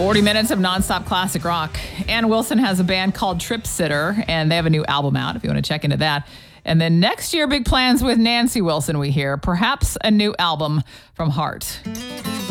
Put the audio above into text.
40 minutes of nonstop classic rock. Ann Wilson has a band called Trip Sitter, and they have a new album out if you want to check into that. And then next year, big plans with Nancy Wilson, we hear. Perhaps a new album from Heart.